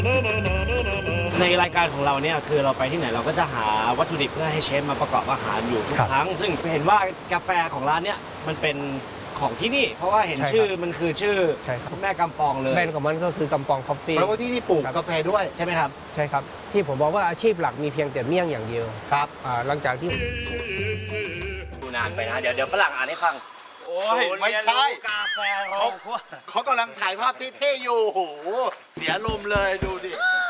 ในรายการของเราเนี่ยคือเราไปที่ไหนเราก็จะหาวัตถุดิบเพื่อให้เชฟมาประกอบอาหารอยู่ทุกครั้งซึ่งเห็นว่ากาแฟของร้านเนี่ยมันเป็นของที่นี่เพราะว่าเห็นชื่อมันคือชื่อคุณแม่กำปองเลยแบรนด์ของมันก็คือกำปองคอฟฟี่เพราะว่าที่นี่ปลูกกาแฟด้วยใช่ไหมครับใช่ครับที่ผมบอกว่าอาชีพหลักมีเพียงแต่เมี่ยงอย่างเดียวครับหลังจากที่ดูนานไปนะเดี๋ยวฝรั่งอ่านให้ฟังโอ้ยไม่ใช่กาแฟเขากำลังถ่ายภาพเท่ๆอยู่โอ้โหเสียลมเลยดูดิ